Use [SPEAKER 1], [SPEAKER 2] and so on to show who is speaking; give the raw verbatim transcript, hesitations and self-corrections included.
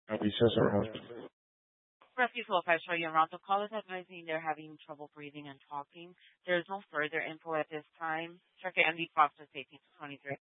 [SPEAKER 1] Avisos or host.
[SPEAKER 2] Rescue Flow five showing around the call is advising they're having trouble breathing and talking. There is no further info at this time. Check the M D process eighteen to twenty-three.